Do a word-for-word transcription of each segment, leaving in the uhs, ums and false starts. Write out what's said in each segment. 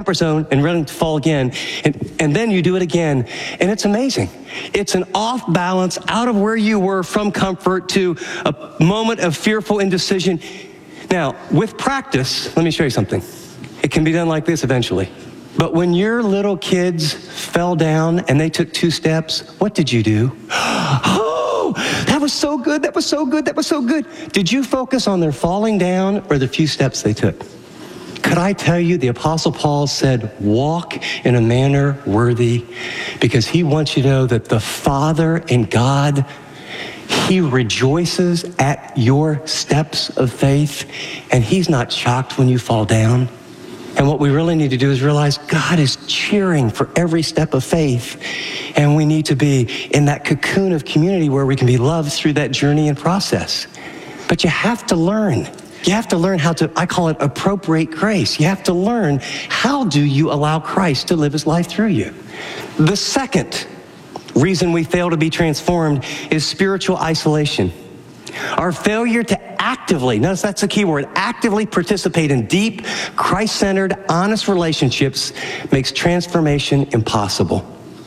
comfort zone and ready to fall again. And, and then you do it again. And it's amazing. It's an off balance out of where you were from comfort to a moment of fearful indecision. Now, with practice, let me show you something. It can be done like this eventually. But when your little kids fell down and they took two steps, what did you do? Oh, that was so good, that was so good, that was so good. Did you focus on their falling down or the few steps they took? Could I tell you, the Apostle Paul said, walk in a manner worthy, because he wants you to know that the Father and God, he rejoices at your steps of faith, and he's not shocked when you fall down. And what we really need to do is realize God is cheering for every step of faith. And we need to be in that cocoon of community where we can be loved through that journey and process. But you have to learn. You have to learn how to, I call it appropriate grace. You have to learn, how do you allow Christ to live his life through you? The second reason we fail to be transformed is spiritual isolation. Our failure to actively, notice that's the key word, actively participate in deep, Christ-centered, honest relationships makes transformation impossible.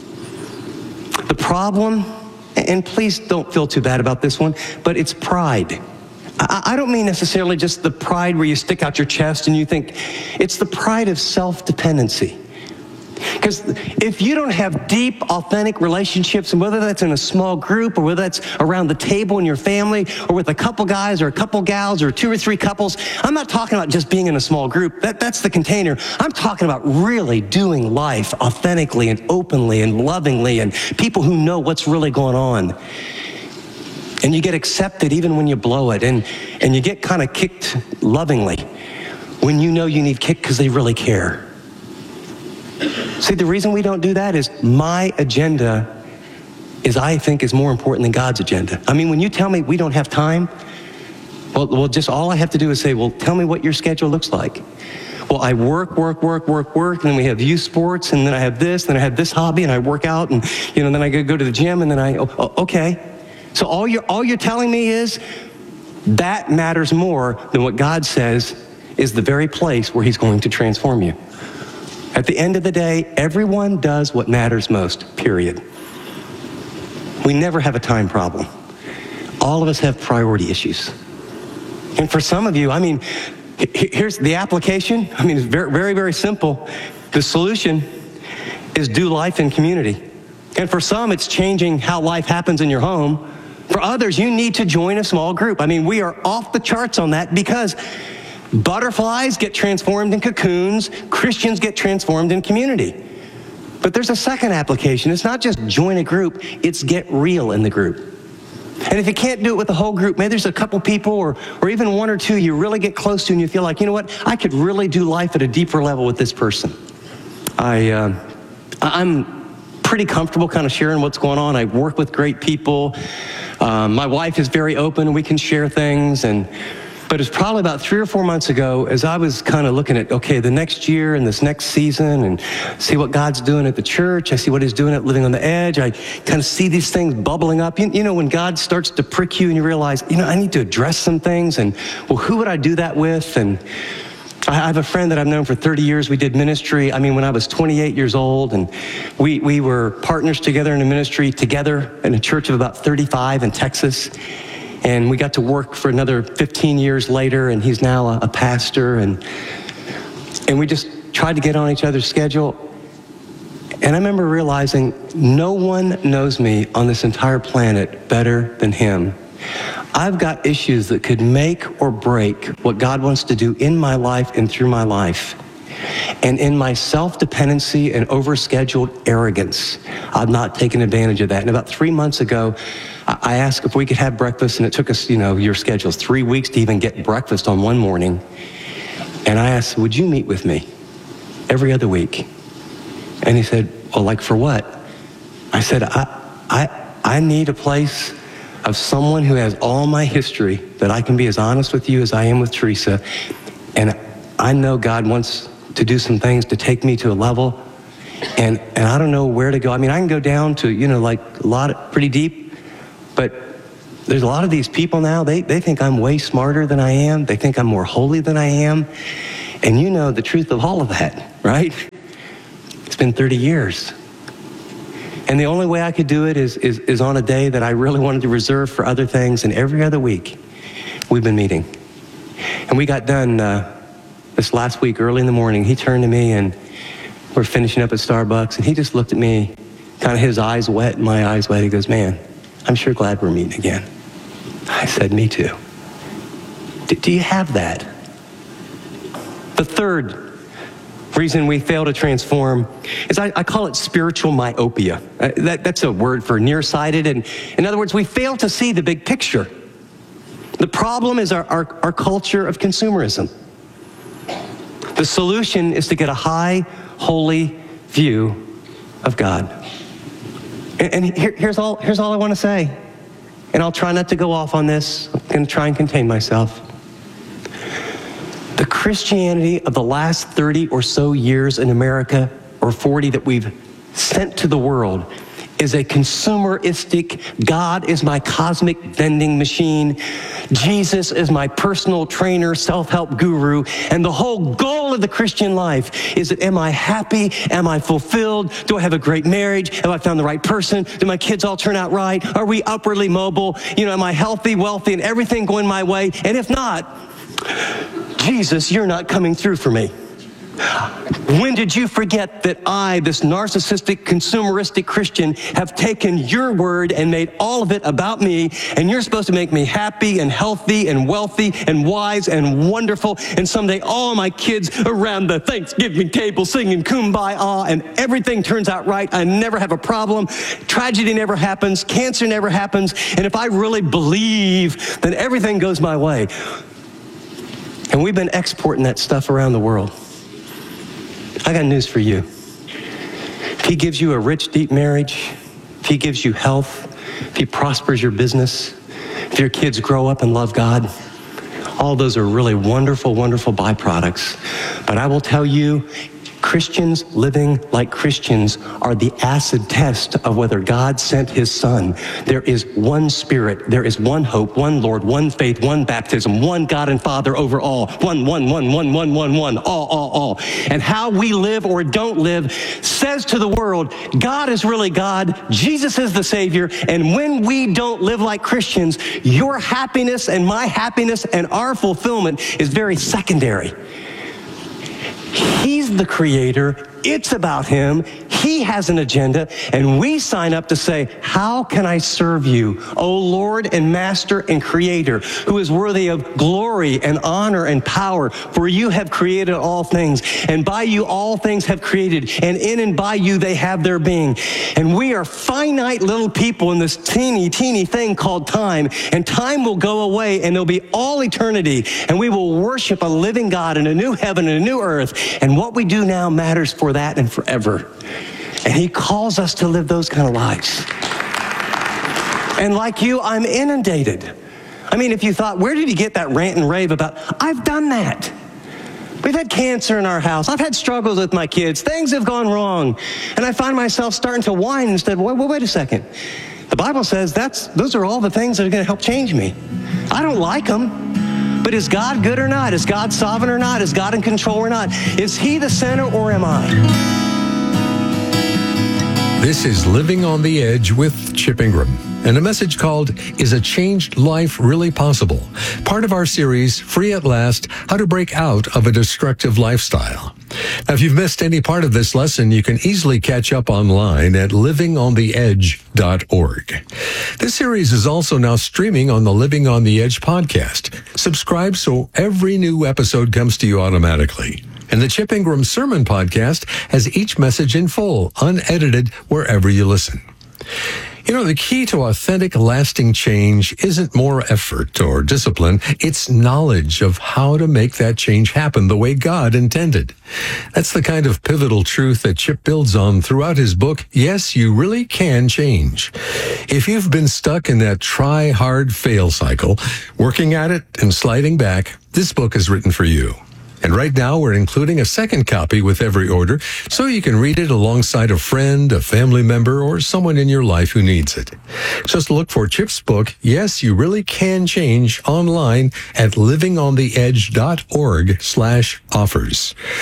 The problem, and please don't feel too bad about this one, but it's pride. I don't mean necessarily just the pride where you stick out your chest and you think, it's the pride of self-dependency. Because if you don't have deep, authentic relationships, and whether that's in a small group or whether that's around the table in your family or with a couple guys or a couple gals or two or three couples, I'm not talking about just being in a small group. That, that's the container. I'm talking about really doing life authentically and openly and lovingly, and people who know what's really going on. And you get accepted even when you blow it, and, and you get kind of kicked lovingly when you know you need kicked because they really care. See, the reason we don't do that is my agenda is, I think, is more important than God's agenda. I mean, when you tell me we don't have time, well, well, just all I have to do is say, well, tell me what your schedule looks like. Well, I work, work, work, work, work, and then we have youth sports, and then I have this, and I have this hobby, and I work out, and, you know, then I go to the gym, and then I, oh, okay. So all you're, all you're telling me is that matters more than what God says is the very place where he's going to transform you. At the end of the day, everyone does what matters most, period. We never have a time problem. All of us have priority issues. And for some of you, I mean, here's the application. I mean, it's very, very, very simple. The solution is do life in community. And for some, it's changing how life happens in your home. For others, you need to join a small group. I mean, we are off the charts on that because butterflies get transformed in cocoons. Christians get transformed in community. But there's a second application. It's not just join a group, it's get real in the group. And if you can't do it with the whole group, maybe there's a couple people or, or even one or two you really get close to and you feel like, you know what, I could really do life at a deeper level with this person. I, uh, I'm pretty comfortable kind of sharing what's going on. I work with great people. Um, my wife is very open and we can share things. And But it's probably about three or four months ago, as I was kind of looking at, okay, the next year and this next season, and see what God's doing at the church. I see what he's doing at Living on the Edge. I kind of see these things bubbling up. You, you know, when God starts to prick you and you realize, you know, I need to address some things. And, well, who would I do that with? And I have a friend that I've known for thirty years. We did ministry, I mean, when I was twenty-eight years old. And we, we were partners together in a ministry together in a church of about thirty-five in Texas. And we got to work for another fifteen years later, and he's now a, a pastor. And and we just tried to get on each other's schedule. And I remember realizing no one knows me on this entire planet better than him. I've got issues that could make or break what God wants to do in my life and through my life. And in my self-dependency and overscheduled arrogance, I've not taken advantage of that. And about three months ago, I asked if we could have breakfast, and it took us, you know, your schedules, three weeks to even get breakfast on one morning. And I asked, would you meet with me every other week? And he said, well, like for what? I said, I, I, I need a place of someone who has all my history, that I can be as honest with you as I am with Teresa. And I know God wants to do some things to take me to a level, and, and I don't know where to go. I mean, I can go down to, you know, like a lot, of, pretty deep, but there's a lot of these people now, they, they think I'm way smarter than I am. They think I'm more holy than I am. And you know the truth of all of that, right? been thirty years. And the only way I could do it is, is, is on a day that I really wanted to reserve for other things, and every other week we've been meeting. And we got done uh, this last week early in the morning. He turned to me, and we're finishing up at Starbucks, and he just looked at me, kind of his eyes wet, and my eyes wet. He goes, "Man, I'm sure glad we're meeting again." I said, "Me too." Do, do you have that? The third reason we fail to transform is I, I call it spiritual myopia. Uh, that, that's a word for nearsighted. And in other words, we fail to see the big picture. The problem is our, our, our culture of consumerism. The solution is to get a high, holy view of God. And, and here, here's all, here's all I want to say. And I'll try not to go off on this. I'm going to try and contain myself. The Christianity of the last thirty or so years in America, or forty that we've sent to the world, is a consumeristic, God is my cosmic vending machine, Jesus is my personal trainer, self-help guru, and the whole goal of the Christian life is that am I happy? Am I fulfilled? Do I have a great marriage? Have I found the right person? Do my kids all turn out right? Are we upwardly mobile? You know, am I healthy, wealthy, and everything going my way? And if not, Jesus, you're not coming through for me. When did you forget that I, this narcissistic, consumeristic Christian, have taken your word and made all of it about me, and you're supposed to make me happy and healthy and wealthy and wise and wonderful, and someday all my kids around the Thanksgiving table singing Kumbaya, and everything turns out right. I never have a problem. Tragedy never happens. Cancer never happens. And if I really believe, then everything goes my way. And we've been exporting that stuff around the world. I got news for you. If he gives you a rich, deep marriage, if he gives you health, if he prospers your business, if your kids grow up and love God, all those are really wonderful, wonderful byproducts. But I will tell you, Christians living like Christians are the acid test of whether God sent his son. There is one Spirit, there is one hope, one Lord, one faith, one baptism, one God and Father over all. One, one, one, one, one, one, one, all, all, all. And how we live or don't live says to the world, God is really God, Jesus is the Savior, and when we don't live like Christians, your happiness and my happiness and our fulfillment is very secondary. He's the creator. It's about him. He has an agenda, and we sign up to say, how can I serve you, O Lord and Master and Creator, who is worthy of glory and honor and power, for you have created all things, and by you all things have created, and in and by you they have their being. And we are finite little people in this teeny, teeny thing called time, and time will go away, and there'll be all eternity, and we will worship a living God in a new heaven and a new earth, and what we do now matters for that and forever. And he calls us to live those kind of lives. And like you, I'm inundated. I mean, if you thought, where did he get that rant and rave about? I've done that. We've had cancer in our house. I've had struggles with my kids. Things have gone wrong. And I find myself starting to whine instead of, wait, wait, wait a second. The Bible says that's those are all the things that are going to help change me. I don't like them. But is God good or not? Is God sovereign or not? Is God in control or not? Is he the center or am I? This is Living on the Edge with Chip Ingram, and a message called, Is a Changed Life Really Possible? Part of our series, Free at Last, How to Break Out of a Destructive Lifestyle. Now, if you've missed any part of this lesson, you can easily catch up online at living on the edge dot org. This series is also now streaming on the Living on the Edge podcast. Subscribe so every new episode comes to you automatically. And the Chip Ingram Sermon Podcast has each message in full, unedited, wherever you listen. You know, the key to authentic, lasting change isn't more effort or discipline. It's knowledge of how to make that change happen the way God intended. That's the kind of pivotal truth that Chip builds on throughout his book, Yes, You Really Can Change. If you've been stuck in that try hard fail cycle, working at it and sliding back, this book is written for you. And right now, we're including a second copy with every order, so you can read it alongside a friend, a family member, or someone in your life who needs it. Just look for Chip's book, Yes, You Really Can Change, online at living on the edge dot org slash offers.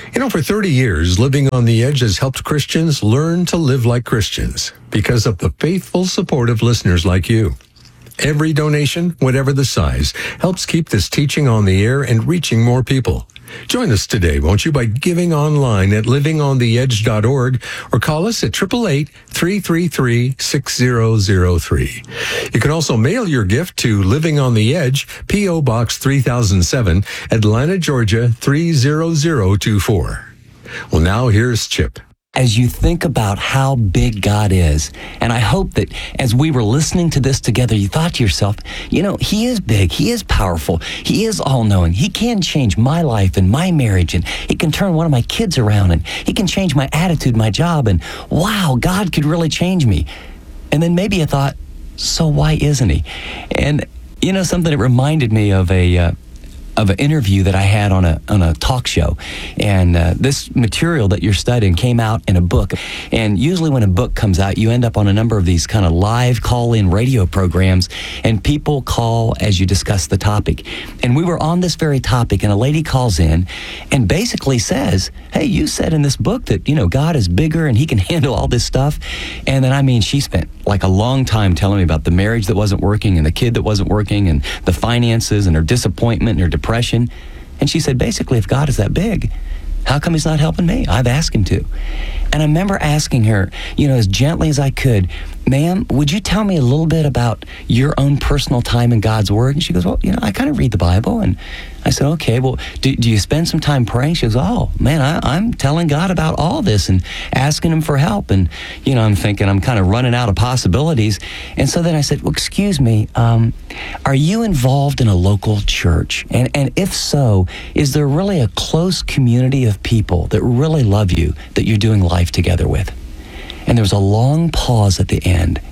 You know, for thirty years, Living on the Edge has helped Christians learn to live like Christians because of the faithful support of listeners like you. Every donation, whatever the size, helps keep this teaching on the air and reaching more people. Join us today, won't you, by giving online at living on the edge dot org or call us at eight eight eight, three three three, six zero zero three. You can also mail your gift to Living on the Edge, P O. Box three thousand seven, Atlanta, Georgia three zero zero two four. Well, now here's Chip. As you think about how big God is, and I hope that as we were listening to this together, you thought to yourself, you know, He is big, He is powerful, He is all-knowing. He can change my life and my marriage, and He can turn one of my kids around, and He can change my attitude, my job, and wow, God could really change me. And then maybe I thought, so why isn't He? And, you know, something that reminded me of a... Uh, of an interview that I had on a on a talk show. And uh, this material that you're studying came out in a book. And usually when a book comes out, you end up on a number of these kind of live call-in radio programs, and people call as you discuss the topic. And we were on this very topic, and a lady calls in and basically says, hey, you said in this book that, you know, God is bigger and He can handle all this stuff. And then, I mean, she spent like a long time telling me about the marriage that wasn't working and the kid that wasn't working and the finances and her disappointment and her depression. And she said, basically, if God is that big, how come He's not helping me? I've asked Him to. And I remember asking her, you know, as gently as I could, ma'am, would you tell me a little bit about your own personal time in God's Word? And she goes, well, you know, I kind of read the Bible. And I said, okay, well, do, do you spend some time praying? She goes, oh, man, I, I'm telling God about all this and asking Him for help. And, you know, I'm thinking I'm kind of running out of possibilities. And so then I said, well, excuse me, um, are you involved in a local church? And, and if so, is there really a close community of people that really love you, that you're doing life together with? And there was a long pause at the end.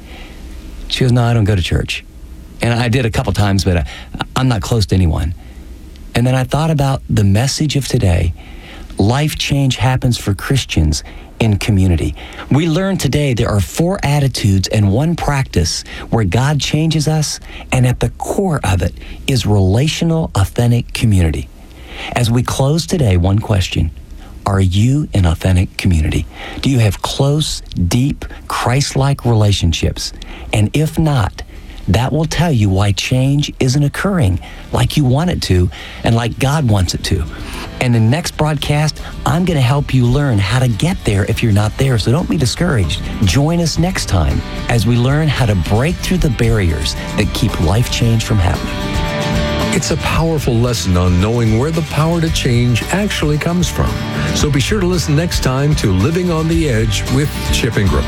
She goes, no, I don't go to church. And I did a couple times, but I, I'm not close to anyone. And then I thought about the message of today. Life change happens for Christians in community. We learned today there are four attitudes and one practice where God changes us, and at the core of it is relational, authentic community. As we close today, one question. Are you in authentic community? Do you have close, deep, Christ-like relationships? And if not, that will tell you why change isn't occurring like you want it to and like God wants it to. And in the next broadcast, I'm going to help you learn how to get there if you're not there, so don't be discouraged. Join us next time as we learn how to break through the barriers that keep life change from happening. It's a powerful lesson on knowing where the power to change actually comes from. So be sure to listen next time to Living on the Edge with Chip Ingram.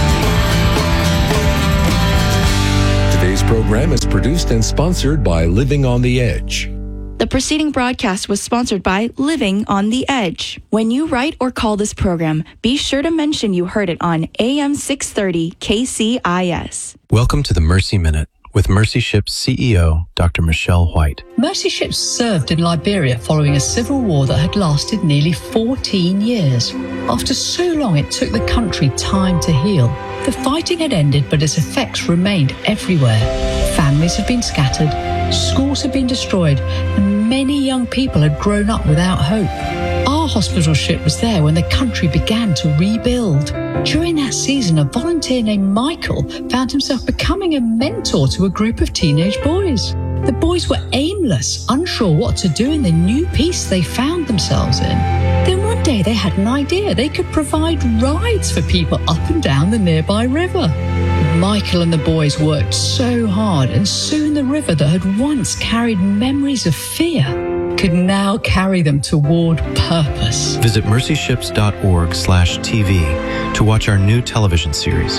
Today's program is produced and sponsored by Living on the Edge. The preceding broadcast was sponsored by Living on the Edge. When you write or call this program, be sure to mention you heard it on A M six thirty K C I S. Welcome to the Mercy Minute with Mercy Ships C E O, Doctor Michelle White. Mercy Ships served in Liberia following a civil war that had lasted nearly fourteen years. After so long it took the country time to heal. The fighting had ended, but its effects remained everywhere. Families had been scattered, schools had been destroyed, and many young people had grown up without hope. Our hospital ship was there when the country began to rebuild. During that season, a volunteer named Michael found himself becoming a mentor to a group of teenage boys. The boys were aimless, unsure what to do in the new peace they found themselves in. Then one day they had an idea. They could provide rides for people up and down the nearby river. Michael and the boys worked so hard, and soon the river that had once carried memories of fear could now carry them toward purpose. Visit mercyships.org slash TV to watch our new television series.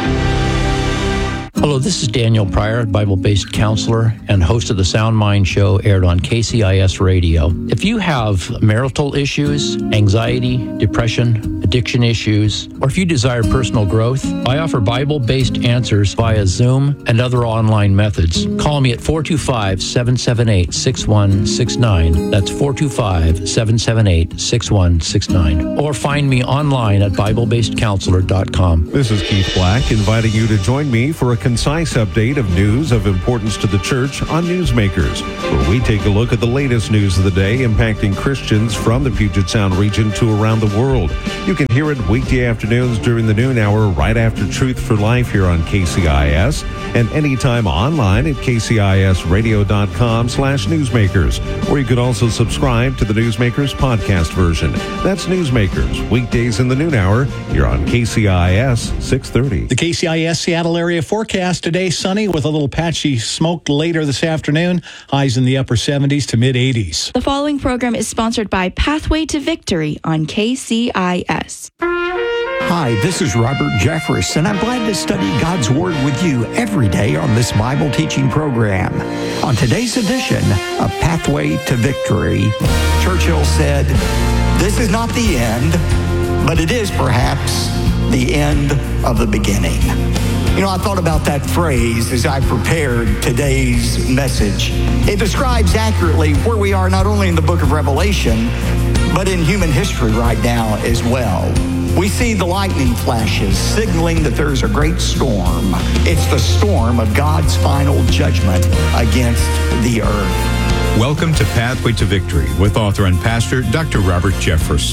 Hello, this is Daniel Pryor, Bible-based counselor and host of the Sound Mind Show, aired on K C I S Radio. If you have marital issues, anxiety, depression, addiction issues, or if you desire personal growth, I offer Bible-based answers via Zoom and other online methods. Call me at four two five, seven seven eight, six one six nine. That's four two five, seven seven eight, six one six nine. Or find me online at bible based counselor dot com. This is Keith Black inviting you to join me for a concise update of news of importance to the church on Newsmakers, where we take a look at the latest news of the day impacting Christians from the Puget Sound region to around the world. You can hear it weekday afternoons during the noon hour right after Truth for Life here on K C I S, and anytime online at kcisradio.com slash newsmakers, or you can also subscribe to the Newsmakers podcast version. That's Newsmakers, weekdays in the noon hour here on K C I S six thirty. The K C I S Seattle area forecast today, sunny with a little patchy smoke later this afternoon. Highs in the upper seventies to mid eighties. The following program is sponsored by Pathway to Victory on K C I S. Hi, this is Robert Jeffress, and I'm glad to study God's Word with you every day on this Bible teaching program. On today's edition of Pathway to Victory, Churchill said, "This is not the end, but it is perhaps the end of the beginning." You know, I thought about that phrase as I prepared today's message. It describes accurately where we are not only in the book of Revelation, but in human history right now as well. We see the lightning flashes signaling that there's a great storm. It's the storm of God's final judgment against the earth. Welcome to Pathway to Victory with author and pastor Doctor Robert Jeffress.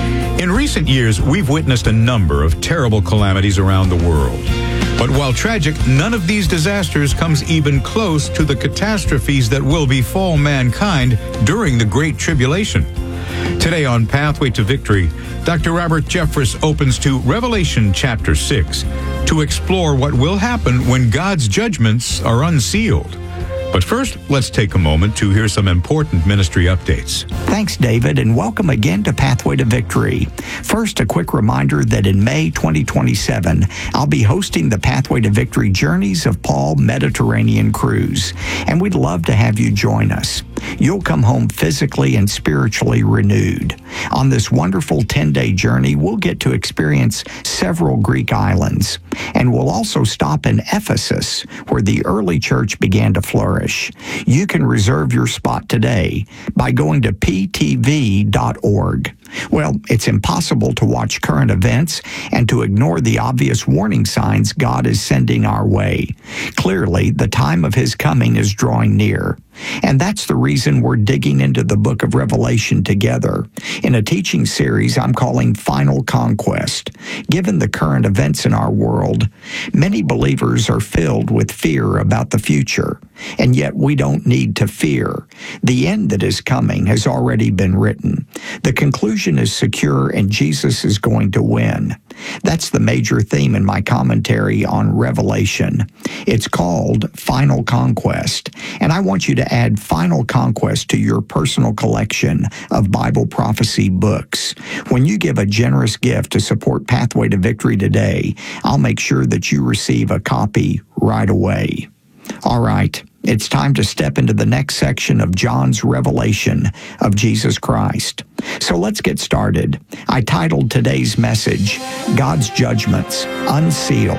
In recent years, we've witnessed a number of terrible calamities around the world. But while tragic, none of these disasters comes even close to the catastrophes that will befall mankind during the Great Tribulation. Today on Pathway to Victory, Doctor Robert Jeffress opens to Revelation chapter six to explore what will happen when God's judgments are unsealed. But first, let's take a moment to hear some important ministry updates. Thanks, David, and welcome again to Pathway to Victory. First, a quick reminder that in May twenty twenty-seven, I'll be hosting the Pathway to Victory Journeys of Paul Mediterranean Cruise, and we'd love to have you join us. You'll come home physically and spiritually renewed. On this wonderful ten-day journey, we'll get to experience several Greek islands, and we'll also stop in Ephesus, where the early church began to flourish. You can reserve your spot today by going to p t v dot org. Well, it's impossible to watch current events and to ignore the obvious warning signs God is sending our way. Clearly, the time of His coming is drawing near. And that's the reason we're digging into the book of Revelation together in a teaching series I'm calling Final Conquest. Given the current events in our world, many believers are filled with fear about the future. And yet we don't need to fear. The end that is coming has already been written. The conclusion is secure and Jesus is going to win. That's the major theme in my commentary on Revelation. It's called Final Conquest, and I want you to add Final Conquest to your personal collection of Bible prophecy books. When you give a generous gift to support Pathway to Victory today, I'll make sure that you receive a copy right away. All right. It's time to step into the next section of John's revelation of Jesus Christ. So let's get started. I titled today's message, God's Judgments Unsealed.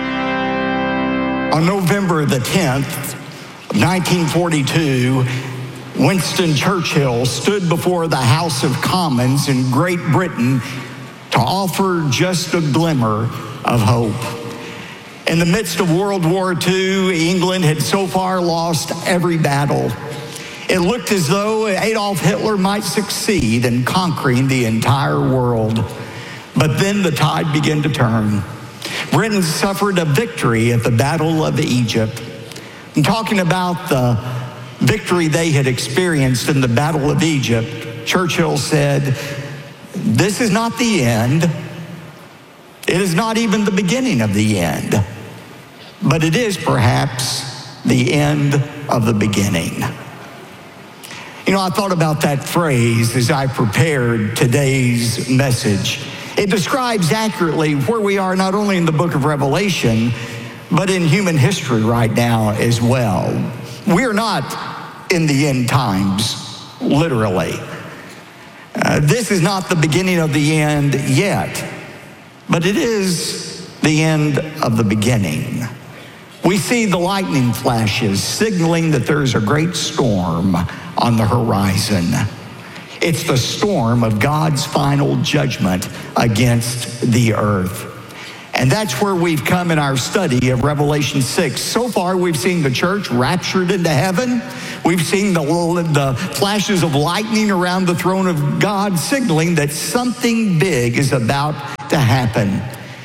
On November the tenth, nineteen forty-two, Winston Churchill stood before the House of Commons in Great Britain to offer just a glimmer of hope. In the midst of World War Two, England had so far lost every battle. It looked as though Adolf Hitler might succeed in conquering the entire world. But then the tide began to turn. Britain suffered a victory at the Battle of Egypt. I'm talking about the victory they had experienced in the Battle of Egypt. Churchill said, "This is not the end. It is not even the beginning of the end. But it is perhaps the end of the beginning." You know, I thought about that phrase as I prepared today's message. It describes accurately where we are not only in the book of Revelation, but in human history right now as well. We're not in the end times, literally. Uh, this is not the beginning of the end yet, but it is the end of the beginning. We see the lightning flashes signaling that there's a great storm on the horizon. It's the storm of God's final judgment against the earth. And that's where we've come in our study of Revelation six. So far, we've seen the church raptured into heaven. We've seen the, the flashes of lightning around the throne of God, signaling that something big is about to happen.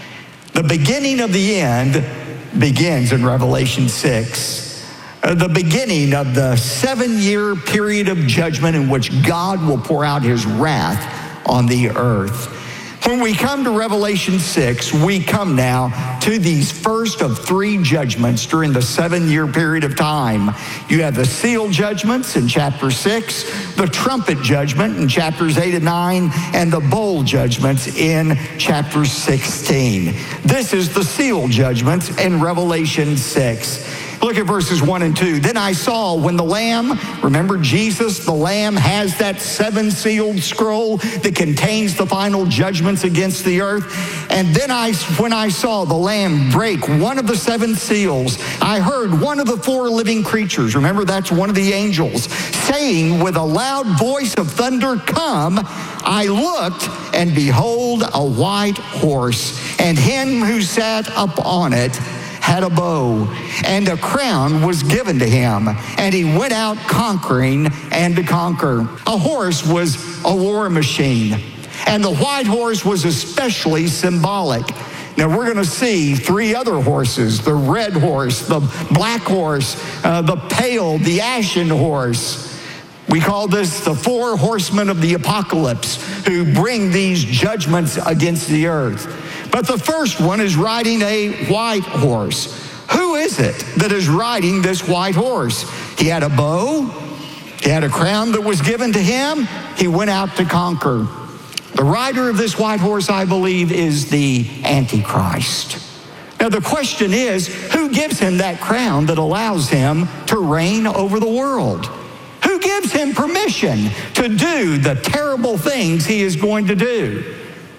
The beginning of the end begins in Revelation six. Uh, the beginning of the seven-year period of judgment in which God will pour out his wrath on the earth. When we come to Revelation six, we come now to these first of three judgments during the seven-year period of time. You have the seal judgments in chapter six, the trumpet judgment in chapters eight and nine, and the bowl judgments in chapter sixteen. This is the seal judgments in Revelation six. Look at verses one and two. Then I saw when the Lamb, remember Jesus, the Lamb has that seven-sealed scroll that contains the final judgments against the earth. And then I, when I saw the Lamb break one of the seven seals, I heard one of the four living creatures, remember that's one of the angels, saying with a loud voice of thunder, "Come." I looked, and behold, a white horse, and him who sat upon it had a bow, and a crown was given to him, and he went out conquering and to conquer. A horse was a war machine, and the white horse was especially symbolic. Now we're going to see three other horses: the red horse, the black horse, uh, the pale, the ashen horse. We call this the four horsemen of the apocalypse who bring these judgments against the earth. But the first one is riding a white horse. Who is it that is riding this white horse? He had a bow. He had a crown that was given to him. He went out to conquer. The rider of this white horse, I believe, is the Antichrist. Now the question is, who gives him that crown that allows him to reign over the world? Who gives him permission to do the terrible things he is going to do?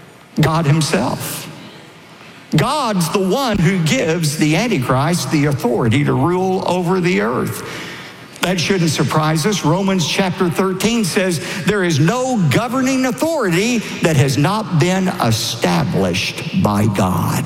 God himself. God's the one who gives the Antichrist the authority to rule over the earth. That shouldn't surprise us. Romans chapter thirteen says there is no governing authority that has not been established by God.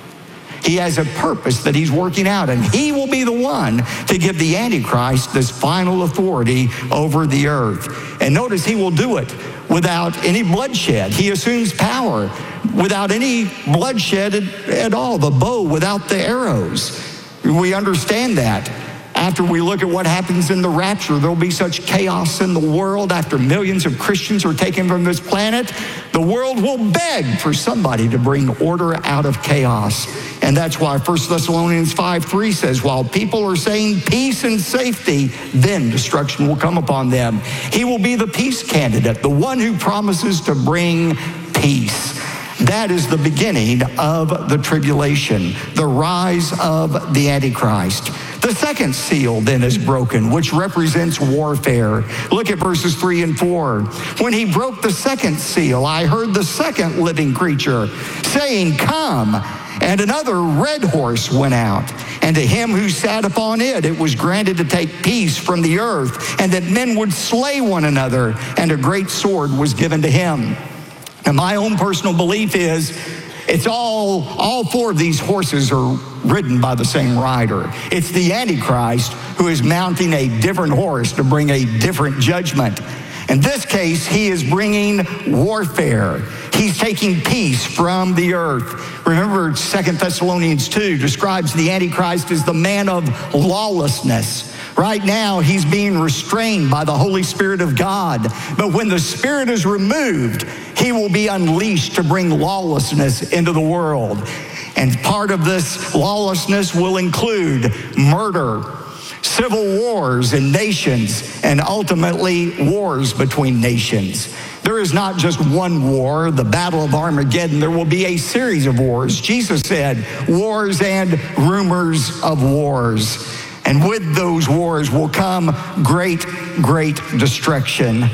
He has a purpose that he's working out, and he will be the one to give the Antichrist this final authority over the earth. And notice he will do it without any bloodshed. He assumes power without any bloodshed at all, the bow without the arrows. We understand that. After we look at what happens in the rapture, there'll be such chaos in the world after millions of Christians are taken from this planet. The world will beg for somebody to bring order out of chaos. And that's why First Thessalonians five three says, while people are saying peace and safety, then destruction will come upon them. He will be the peace candidate, the one who promises to bring peace. That is the beginning of the tribulation, the rise of the Antichrist. The second seal then is broken, which represents warfare. Look at verses three and four. When he broke the second seal, I heard the second living creature saying, "Come." And another red horse went out, and to him who sat upon it, it was granted to take peace from the earth, and that men would slay one another, and a great sword was given to him. And my own personal belief is it's all, all four of these horses are ridden by the same rider. It's the Antichrist who is mounting a different horse to bring a different judgment. In this case, he is bringing warfare. He's taking peace from the earth. Remember, Second Thessalonians two describes the Antichrist as the man of lawlessness. Right now, he's being restrained by the Holy Spirit of God. But when the Spirit is removed, he will be unleashed to bring lawlessness into the world. And part of this lawlessness will include murder, civil wars in nations, and ultimately wars between nations. There is not just one war, the Battle of Armageddon. There will be a series of wars. Jesus said, wars and rumors of wars. And with those wars will come great, great destruction.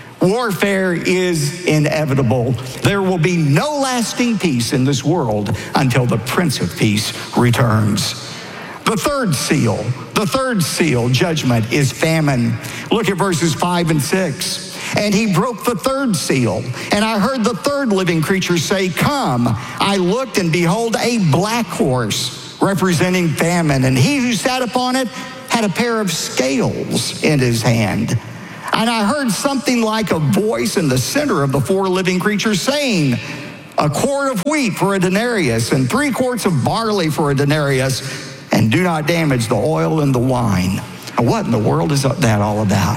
Warfare is inevitable. There will be no lasting peace in this world until the Prince of Peace returns. The third seal, the third seal, judgment, is famine. Look at verses five and six. And he broke the third seal. And I heard the third living creature say, "Come." I looked, and behold, a black horse representing famine. And he who sat upon it had a pair of scales in his hand. And I heard something like a voice in the center of the four living creatures saying, "A quart of wheat for a denarius, and three quarts of barley for a denarius, and do not damage the oil and the wine." And what in the world is that all about?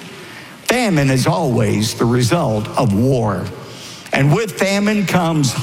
Famine is always the result of war. And with famine comes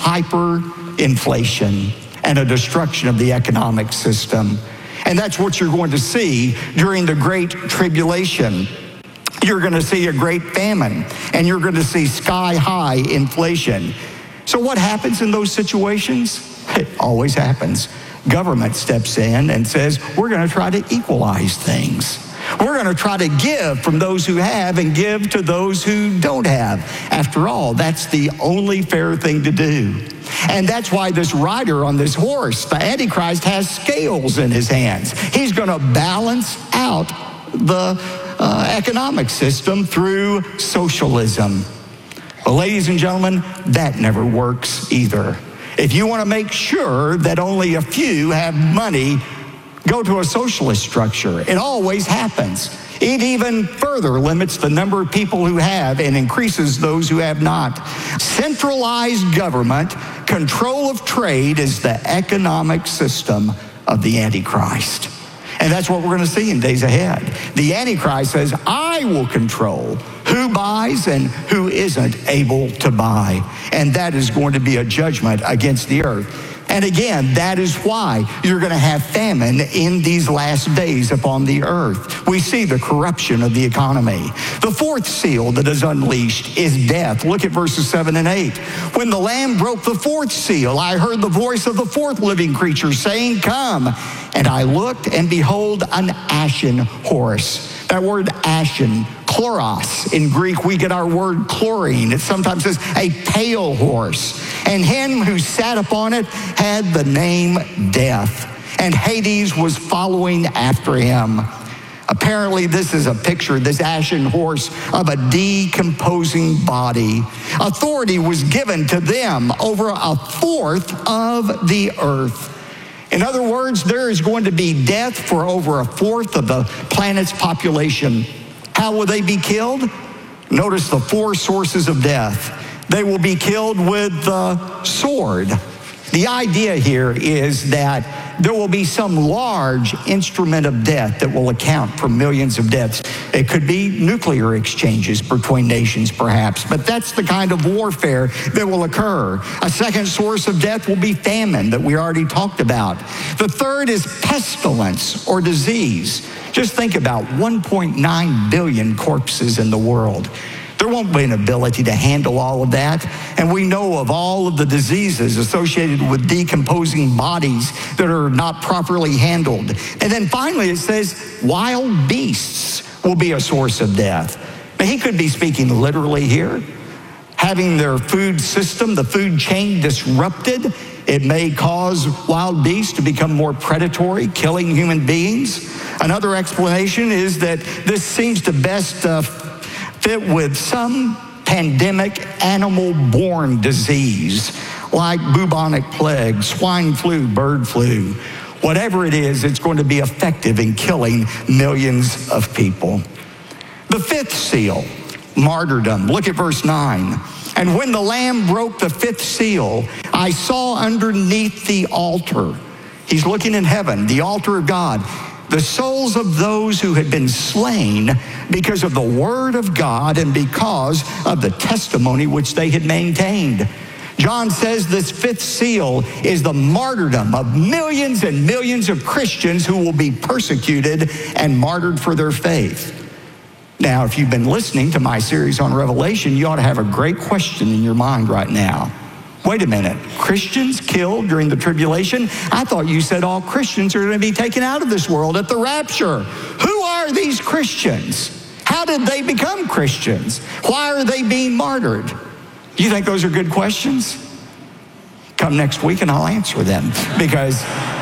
hyperinflation and a destruction of the economic system. And that's what you're going to see during the Great Tribulation. You're going to see a great famine, and you're going to see sky-high inflation. So what happens in those situations? It always happens. Government steps in and says, we're going to try to equalize things. We're going to try to give from those who have and give to those who don't have. After all, that's the only fair thing to do. And that's why this rider on this horse, the Antichrist, has scales in his hands. He's going to balance out the uh, economic system through socialism. Well, ladies and gentlemen, that never works either. If you want to make sure that only a few have money, go to a socialist structure. It always happens. It even further limits the number of people who have and increases those who have not. Centralized government, control of trade is the economic system of the Antichrist. And that's what we're going to see in days ahead. The Antichrist says, I will control who buys and who isn't able to buy. And that is going to be a judgment against the earth. And again, that is why you're going to have famine in these last days upon the earth. We see the corruption of the economy. The fourth seal that is unleashed is death. Look at verses seven and eight. When the Lamb broke the fourth seal, I heard the voice of the fourth living creature saying, "Come." And I looked, and behold, an ashen horse. That word ashen, chloros. In Greek, we get our word chlorine. It sometimes says a pale horse. And him who sat upon it had the name Death. And Hades was following after him. Apparently, this is a picture, this ashen horse, of a decomposing body. Authority was given to them over a fourth of the earth. In other words, there is going to be death for over a fourth of the planet's population. How will they be killed? Notice the four sources of death. They will be killed with the sword. The idea here is that there will be some large instrument of death that will account for millions of deaths. It could be nuclear exchanges between nations, perhaps, but that's the kind of warfare that will occur. A second source of death will be famine that we already talked about. The third is pestilence or disease. Just think about one point nine billion corpses in the world. There won't be an ability to handle all of that. And we know of all of the diseases associated with decomposing bodies that are not properly handled. And then finally it says wild beasts will be a source of death. Now, he could be speaking literally here. Having their food system, the food chain disrupted, it may cause wild beasts to become more predatory, killing human beings. Another explanation is that this seems to best uh, fit with some pandemic animal-borne disease like bubonic plague, swine flu, bird flu. Whatever it is, it's going to be effective in killing millions of people. The fifth seal, martyrdom. Look at verse nine. And when the Lamb broke the fifth seal, I saw underneath the altar, he's looking in heaven, the altar of God, the souls of those who had been slain because of the word of God and because of the testimony which they had maintained. John says this fifth seal is the martyrdom of millions and millions of Christians who will be persecuted and martyred for their faith. Now, if you've been listening to my series on Revelation, you ought to have a great question in your mind right now. Wait a minute, Christians killed during the tribulation? I thought you said all Christians are going to be taken out of this world at the rapture. Who are these Christians? How did they become Christians? Why are they being martyred? You think those are good questions? Come next week and I'll answer them, because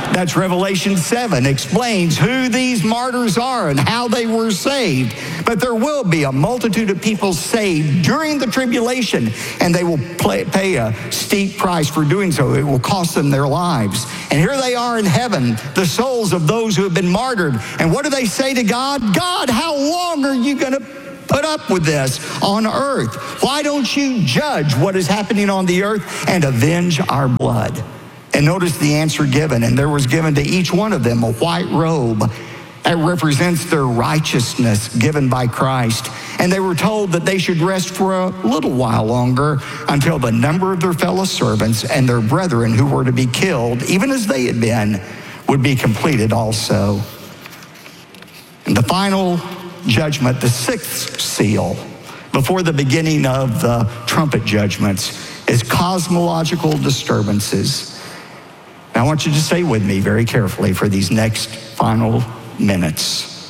That's Revelation seven, explains who these martyrs are and how they were saved. But there will be a multitude of people saved during the tribulation, and they will play, pay a steep price for doing so. It will cost them their lives. And here they are in heaven, the souls of those who have been martyred. And what do they say to God? God, how long are you going to put up with this on earth? Why don't you judge what is happening on the earth and avenge our blood? And notice the answer given. And there was given to each one of them a white robe that represents their righteousness given by Christ. And they were told that they should rest for a little while longer until the number of their fellow servants and their brethren who were to be killed, even as they had been, would be completed also. And the final judgment, the sixth seal, before the beginning of the trumpet judgments, is cosmological disturbances. Now, I want you to stay with me very carefully for these next final minutes.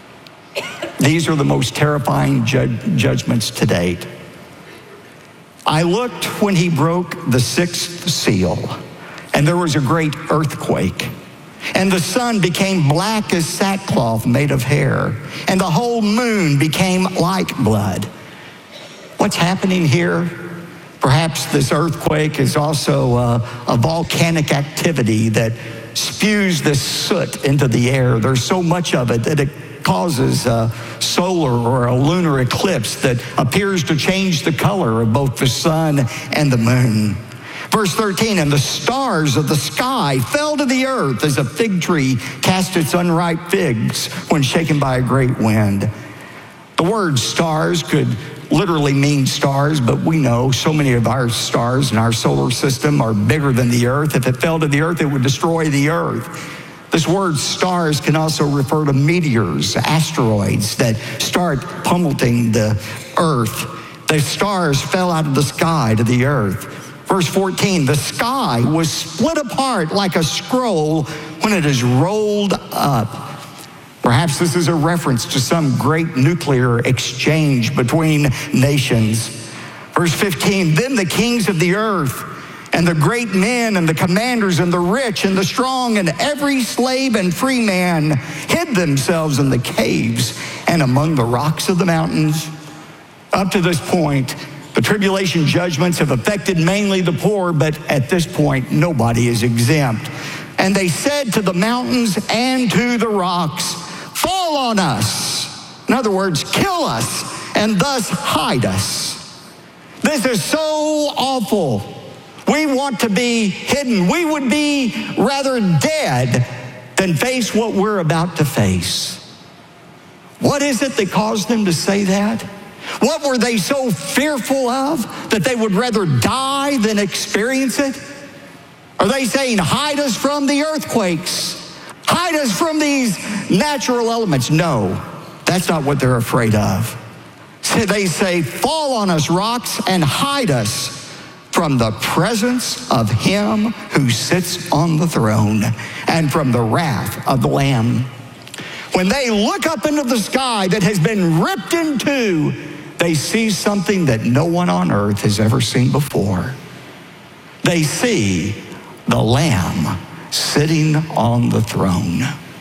These are the most terrifying ju- judgments to date. I looked when he broke the sixth seal, and there was a great earthquake. And the sun became black as sackcloth made of hair, and the whole moon became like blood. What's happening here? Perhaps this earthquake is also a, a volcanic activity that spews this soot into the air. There's so much of it that it causes a solar or a lunar eclipse that appears to change the color of both the sun and the moon. Verse thirteen, and the stars of the sky fell to the earth as a fig tree cast its unripe figs when shaken by a great wind. The word stars could literally mean stars, but we know so many of our stars in our solar system are bigger than the earth. If it fell to the earth, it would destroy the earth. This word stars can also refer to meteors, asteroids that start pummeling the earth. The stars fell out of the sky to the earth. Verse fourteen, the sky was split apart like a scroll when it is rolled up. Perhaps this is a reference to some great nuclear exchange between nations. Verse fifteen, then the kings of the earth and the great men and the commanders and the rich and the strong and every slave and free man hid themselves in the caves and among the rocks of the mountains. Up to this point, the tribulation judgments have affected mainly the poor, but at this point, nobody is exempt. And they said to the mountains and to the rocks, fall on us. In other words, kill us and thus hide us. This is so awful. We want to be hidden. We would be rather dead than face what we're about to face. What is it that caused them to say that? What were they so fearful of that they would rather die than experience it? Are they saying, hide us from the earthquakes? Hide us from these natural elements? No, that's not what they're afraid of. So they say, fall on us, rocks, and hide us from the presence of him who sits on the throne and from the wrath of the Lamb. When they look up into the sky that has been ripped in two, they see something that no one on earth has ever seen before. They see the Lamb sitting on the throne.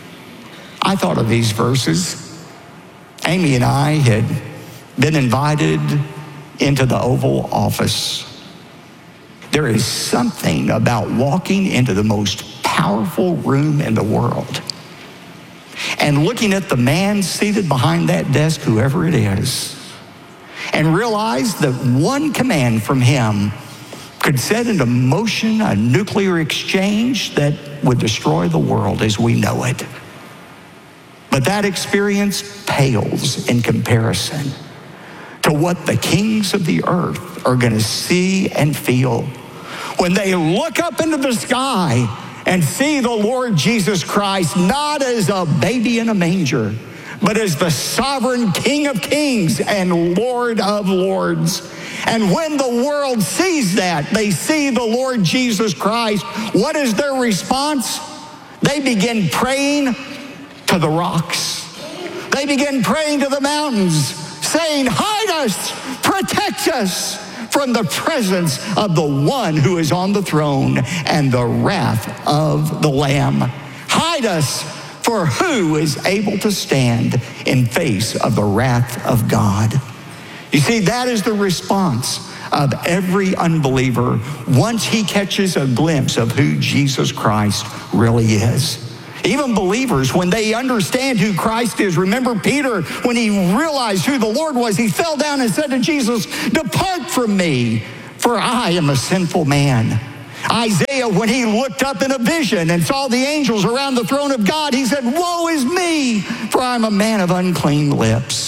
I thought of these verses. Amy and I had been invited into the Oval Office. There is something about walking into the most powerful room in the world and looking at the man seated behind that desk, whoever it is, and realize that one command from him could set into motion a nuclear exchange that would destroy the world as we know it. But that experience pales in comparison to what the kings of the earth are going to see and feel when they look up into the sky and see the Lord Jesus Christ not as a baby in a manger, but as the sovereign King of kings and Lord of lords. And when the world sees that, they see the Lord Jesus Christ, what is their response? They begin praying to the rocks. They begin praying to the mountains, saying, hide us, protect us from the presence of the one who is on the throne and the wrath of the Lamb. Hide us, for who is able to stand in face of the wrath of God? You see, that is the response of every unbeliever once he catches a glimpse of who Jesus Christ really is. Even believers, when they understand who Christ is, remember Peter, when he realized who the Lord was, he fell down and said to Jesus, "Depart from me, for I am a sinful man." Isaiah, when he looked up in a vision and saw the angels around the throne of God, he said, "Woe is me, for I'm a man of unclean lips."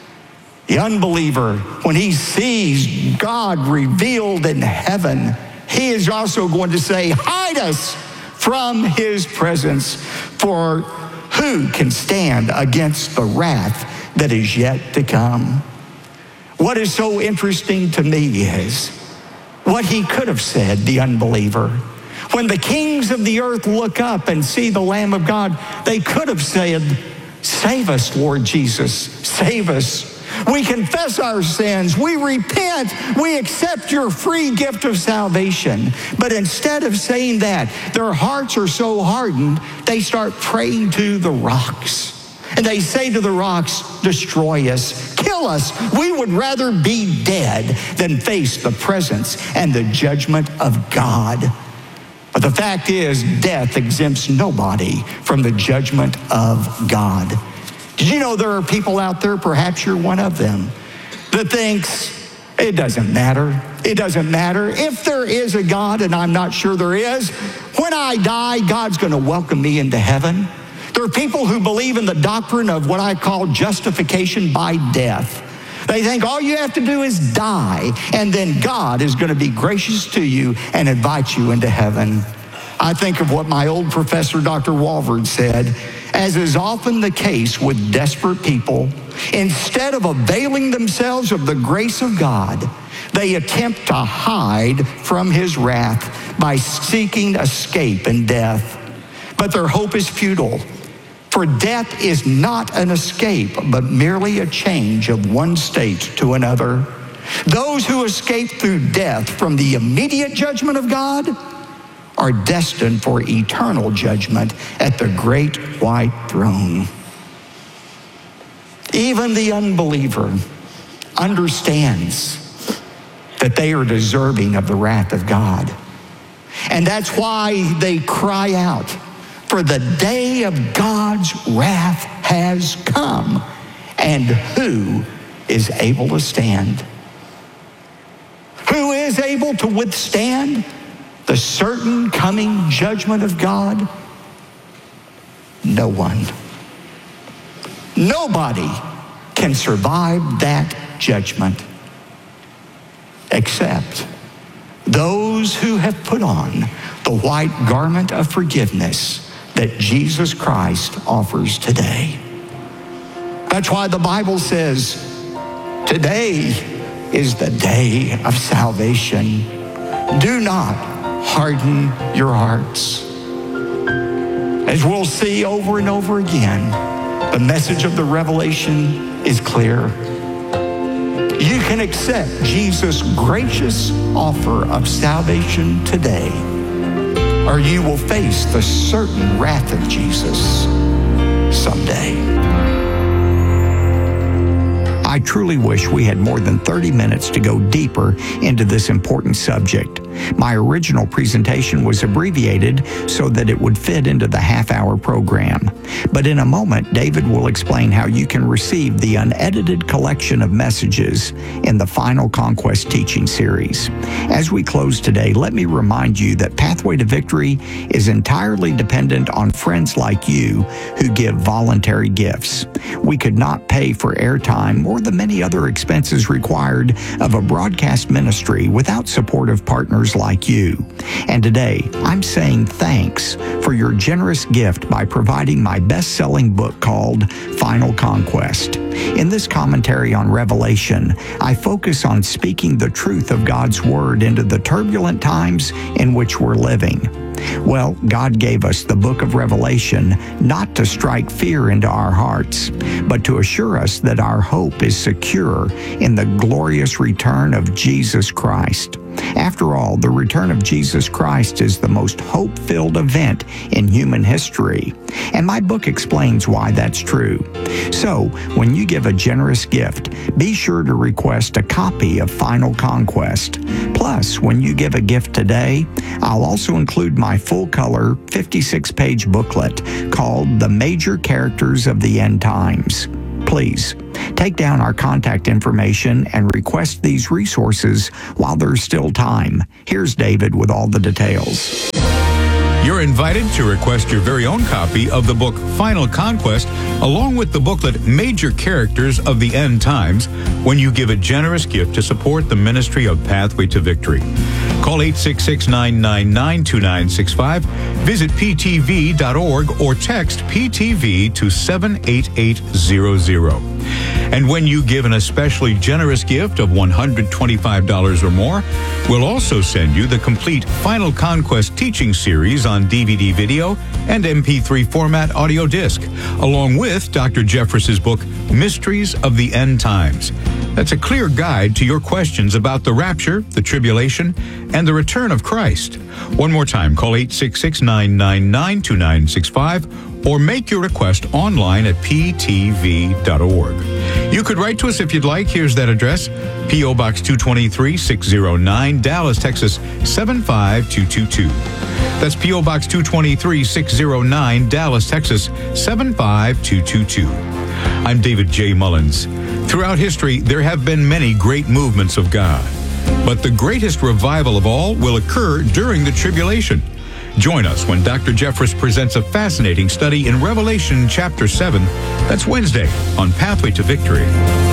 The unbeliever, when he sees God revealed in heaven, he is also going to say, "Hide us from his presence, for who can stand against the wrath that is yet to come?" What is so interesting to me is what he could have said, the unbeliever. When the kings of the earth look up and see the Lamb of God, they could have said, "Save us, Lord Jesus, save us. We confess our sins. We repent. We accept your free gift of salvation." But instead of saying that, their hearts are so hardened, they start praying to the rocks. And they say to the rocks, "Destroy us, kill us. We would rather be dead than face the presence and the judgment of God." But the fact is, death exempts nobody from the judgment of God. Did you know there are people out there, perhaps you're one of them, that thinks it doesn't matter. It doesn't matter. If there is a God, and I'm not sure there is, when I die, God's going to welcome me into heaven. There are people who believe in the doctrine of what I call justification by death. They think all you have to do is die, and then God is going to be gracious to you and invite you into heaven. I think of what my old professor, Doctor Walvoord, said. As is often the case with desperate people, instead of availing themselves of the grace of God, they attempt to hide from his wrath by seeking escape in death. But their hope is futile, for death is not an escape, but merely a change of one state to another. Those who escape through death from the immediate judgment of God are destined for eternal judgment at the great white throne. Even the unbeliever understands that they are deserving of the wrath of God. And that's why they cry out, "For the day of God's wrath has come, and who is able to stand?" Who is able to withstand the certain coming judgment of God? No one. Nobody can survive that judgment except those who have put on the white garment of forgiveness that Jesus Christ offers today. That's why the Bible says, today is the day of salvation. Do not harden your hearts. As we'll see over and over again, the message of the Revelation is clear. You can accept Jesus' gracious offer of salvation today, or you will face the certain wrath of Jesus someday. I truly wish we had more than thirty minutes to go deeper into this important subject. My original presentation was abbreviated so that it would fit into the half-hour program. But in a moment, David will explain how you can receive the unedited collection of messages in the Final Conquest teaching series. As we close today, let me remind you that Pathway to Victory is entirely dependent on friends like you who give voluntary gifts. We could not pay for airtime or the many other expenses required of a broadcast ministry without supportive partners like you. And today, I'm saying thanks for your generous gift by providing my best-selling book called Final Conquest. In this commentary on Revelation, I focus on speaking the truth of God's Word into the turbulent times in which we're living. Well, God gave us the book of Revelation not to strike fear into our hearts, but to assure us that our hope is secure in the glorious return of Jesus Christ. After all, the return of Jesus Christ is the most hope-filled event in human history, and my book explains why that's true. So, when you give a generous gift, be sure to request a copy of Final Conquest. Plus, when you give a gift today, I'll also include my full-color fifty-six page booklet called The Major Characters of the End Times. Please, take down our contact information and request these resources while there's still time. Here's David with all the details. You're invited to request your very own copy of the book Final Conquest, along with the booklet Major Characters of the End Times, when you give a generous gift to support the ministry of Pathway to Victory. Call eight six six, nine nine nine, two nine six five, visit p t v dot org, or text P T V to seven eight eight zero zero. And when you give an especially generous gift of one hundred twenty-five dollars or more, we'll also send you the complete Final Conquest teaching series on D V D video and M P three format audio disc, along with Doctor Jeffress's book, Mysteries of the End Times. That's a clear guide to your questions about the rapture, the tribulation, and the return of Christ. One more time, call eight six six, nine nine nine, two nine six five or make your request online at p t v dot org. You could write to us if you'd like. Here's that address: P O. Box two twenty-three, six oh nine, Dallas, Texas, seven five two two two. That's P O. Box two twenty-three, six oh nine, Dallas, Texas, seven five two two two. I'm David J. Mullins. Throughout history, there have been many great movements of God. But the greatest revival of all will occur during the tribulation. Join us when Doctor Jeffress presents a fascinating study in Revelation chapter seven. That's Wednesday on Pathway to Victory.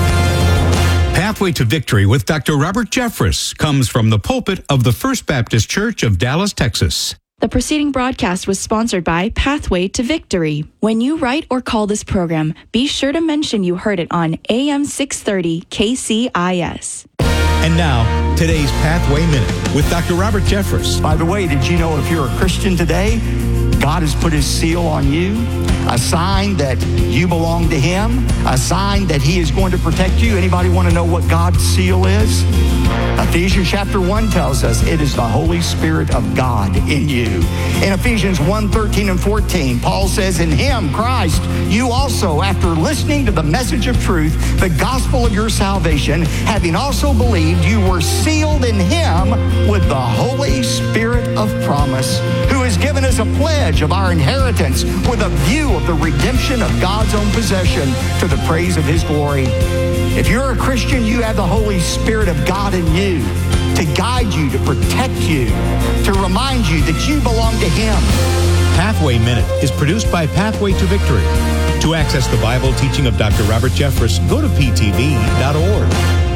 Pathway to Victory with Doctor Robert Jeffress comes from the pulpit of the First Baptist Church of Dallas, Texas. The preceding broadcast was sponsored by Pathway to Victory. When you write or call this program, be sure to mention you heard it on A M six thirty K C I S. And now, today's Pathway Minute with Doctor Robert Jeffress. By the way, did you know if you're a Christian today, God has put his seal on you, a sign that you belong to him, a sign that he is going to protect you. Anybody want to know what God's seal is? Ephesians chapter one tells us it is the Holy Spirit of God in you. In Ephesians one, thirteen and fourteen, Paul says, in him, Christ, you also, after listening to the message of truth, the gospel of your salvation, having also believed, you were sealed in him with the Holy Spirit of promise, who has given us a pledge of our inheritance with a view of the redemption of God's own possession to the praise of his glory. If you're a Christian, you have the Holy Spirit of God in you to guide you, to protect you, to remind you that you belong to him. Pathway Minute is produced by Pathway to Victory. To access the Bible teaching of Doctor Robert Jeffress, go to p t v dot org.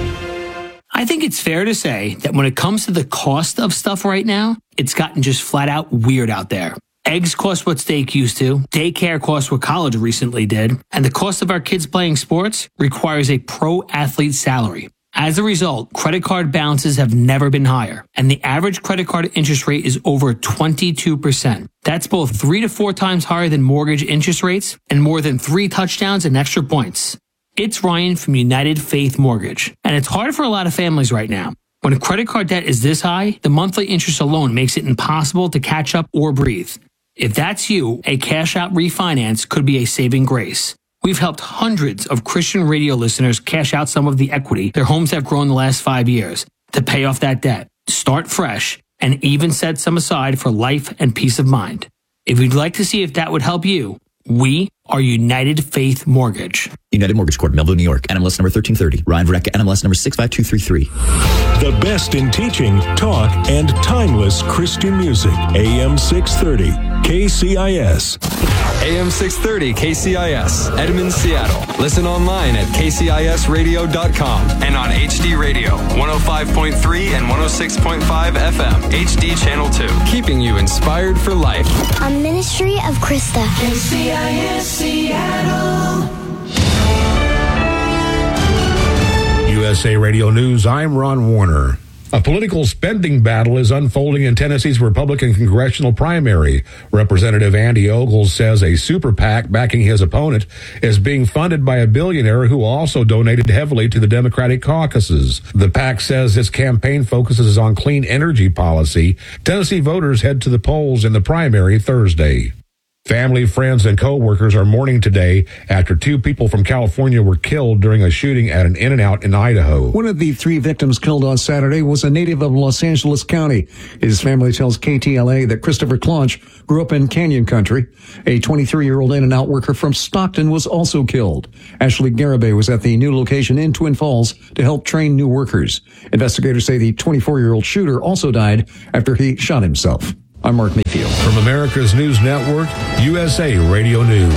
I think it's fair to say that when it comes to the cost of stuff right now, it's gotten just flat out weird out there. Eggs cost what steak used to, daycare costs what college recently did, and the cost of our kids playing sports requires a pro athlete salary. As a result, credit card balances have never been higher, and the average credit card interest rate is over twenty-two percent. That's both three to four times higher than mortgage interest rates and more than three touchdowns and extra points. It's Ryan from United Faith Mortgage, and it's hard for a lot of families right now. When a credit card debt is this high, the monthly interest alone makes it impossible to catch up or breathe. If that's you, a cash-out refinance could be a saving grace. We've helped hundreds of Christian radio listeners cash out some of the equity their homes have grown the last five years to pay off that debt, start fresh, and even set some aside for life and peace of mind. If you'd like to see if that would help you, we are United Faith Mortgage. United Mortgage Corp, Melville, New York. N M L S number thirteen thirty. Ryan Vareka, N M L S number six five two three three. The best in teaching, talk, and timeless Christian music. A M six thirty, K C I S. A M six thirty, K C I S, Edmond, Seattle. Listen online at k c i s radio dot com and on H D Radio, one oh five point three and one oh six point five F M, H D Channel two. Keeping you inspired for life. A ministry of Krista. K C I S Seattle. U S A Radio News, I'm Ron Warner. A political spending battle is unfolding in Tennessee's Republican congressional primary. Representative Andy Ogles says a super PAC backing his opponent is being funded by a billionaire who also donated heavily to the Democratic caucuses. The PAC says its campaign focuses on clean energy policy. Tennessee voters head to the polls in the primary Thursday. Family, friends, and co-workers are mourning today after two people from California were killed during a shooting at an In-N-Out in Idaho. One of the three victims killed on Saturday was a native of Los Angeles County. His family tells K T L A that Christopher Claunch grew up in Canyon Country. A twenty-three-year-old In-N-Out worker from Stockton was also killed. Ashley Garibay was at the new location in Twin Falls to help train new workers. Investigators say the twenty-four-year-old shooter also died after he shot himself. I'm Mark Mayfield. From America's News Network, U S A Radio News.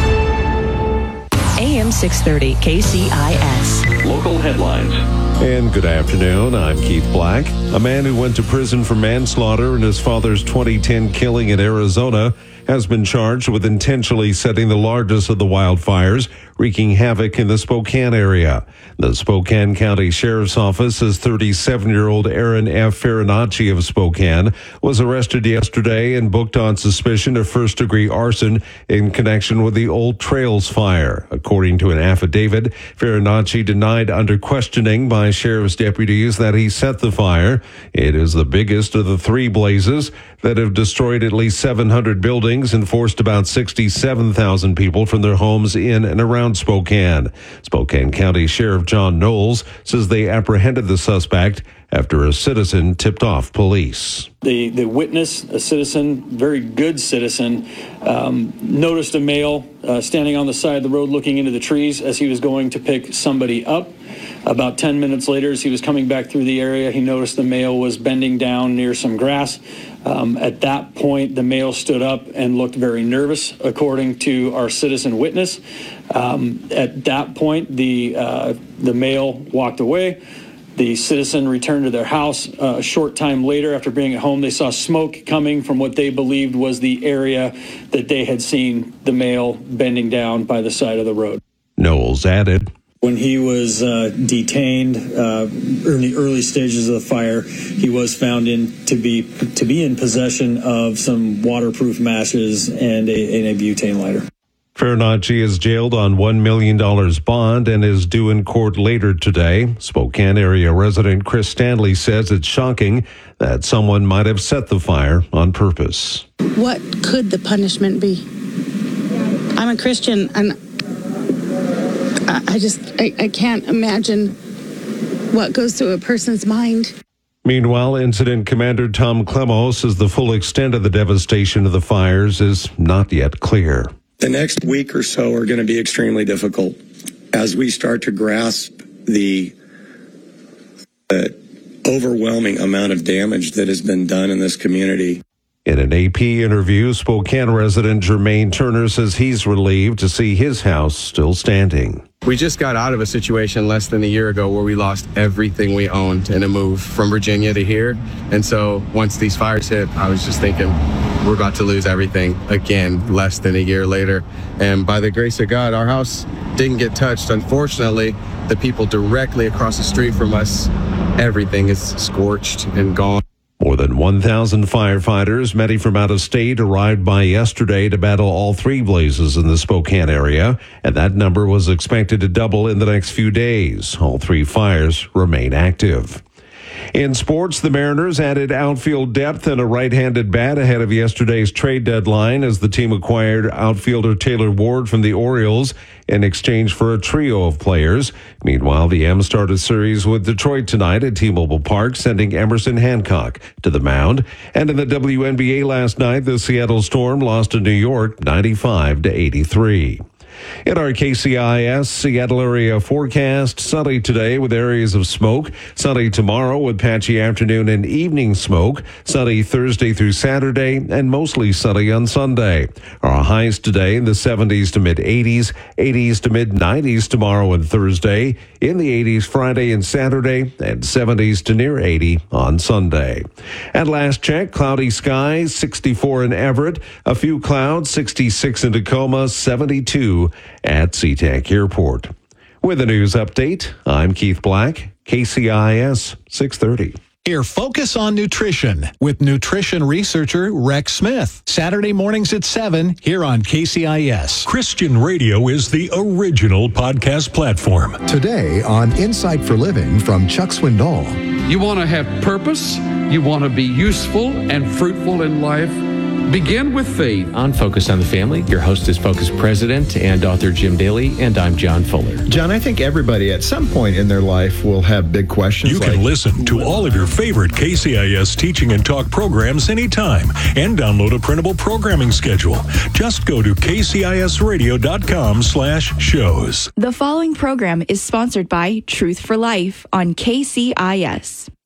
A M six thirty, K C I S. Local headlines. And good afternoon. I'm Keith Black. A man who went to prison for manslaughter in his father's twenty ten killing in Arizona has been charged with intentionally setting the largest of the wildfires, wreaking havoc in the Spokane area. The Spokane County Sheriff's Office says thirty-seven-year-old Aaron F. Farinacci of Spokane was arrested yesterday and booked on suspicion of first-degree arson in connection with the Old Trails fire. According to an affidavit, Farinacci denied under questioning by sheriff's deputies that he set the fire. It is the biggest of the three blazes that have destroyed at least seven hundred buildings and forced about sixty-seven thousand people from their homes in and around Spokane. Spokane County Sheriff John Knowles says they apprehended the suspect after a citizen tipped off police. The, the witness, a citizen, very good citizen, um, noticed a male uh, standing on the side of the road looking into the trees as he was going to pick somebody up. About ten minutes later, as he was coming back through the area, he noticed the male was bending down near some grass. Um, at that point, the male stood up and looked very nervous, according to our citizen witness. Um, at that point, the uh, the male walked away. The citizen returned to their house. Uh, a short time later, after being at home, they saw smoke coming from what they believed was the area that they had seen the male bending down by the side of the road. Knowles added, when he was uh, detained uh, in the early stages of the fire, he was found in to be to be in possession of some waterproof matches and a, and a butane lighter. Farinacci is jailed on one million dollars bond and is due in court later today. Spokane area resident Chris Stanley says it's shocking that someone might have set the fire on purpose. What could the punishment be? I'm a Christian, and I just, I, I can't imagine what goes through a person's mind. Meanwhile, Incident Commander Tom Clemo says the full extent of the devastation of the fires is not yet clear. The next week or so are going to be extremely difficult as we start to grasp the uh, overwhelming amount of damage that has been done in this community. In an A P interview, Spokane resident Jermaine Turner says he's relieved to see his house still standing. We just got out of a situation less than a year ago where we lost everything we owned in a move from Virginia to here. And so once these fires hit, I was just thinking we're about to lose everything again less than a year later. And by the grace of God, our house didn't get touched. Unfortunately, the people directly across the street from us, everything is scorched and gone. More than one thousand firefighters, many from out of state, arrived by yesterday to battle all three blazes in the Spokane area, and that number was expected to double in the next few days. All three fires remain active. In sports, the Mariners added outfield depth and a right-handed bat ahead of yesterday's trade deadline as the team acquired outfielder Taylor Ward from the Orioles in exchange for a trio of players. Meanwhile, the M's start a series with Detroit tonight at T-Mobile Park, sending Emerson Hancock to the mound. And in the W N B A last night, the Seattle Storm lost to New York ninety-five to eighty-three. In our K C I S Seattle area forecast, sunny today with areas of smoke. Sunny tomorrow with patchy afternoon and evening smoke. Sunny Thursday through Saturday and mostly sunny on Sunday. Our highs today in the seventies to mid eighties, eighties to mid nineties tomorrow and Thursday. In the eighties Friday and Saturday and seventies to near eighty on Sunday. At last check, cloudy skies, sixty-four in Everett. A few clouds, sixty-six in Tacoma, seventy-two at SeaTac Airport. With a news update, I'm Keith Black, K C I S six thirty. Hear Focus on Nutrition with nutrition researcher Rex Smith. Saturday mornings at seven here on K C I S. Christian radio is the original podcast platform. Today on Insight for Living from Chuck Swindoll. You want to have purpose, you want to be useful and fruitful in life. Begin with faith. On Focus on the Family, your host is Focus President and author Jim Daly, and I'm John Fuller. John, I think everybody at some point in their life will have big questions. You like, can listen to all of your favorite K C I S teaching and talk programs anytime and download a printable programming schedule. Just go to kcisradio.com slash shows. The following program is sponsored by Truth for Life on K C I S.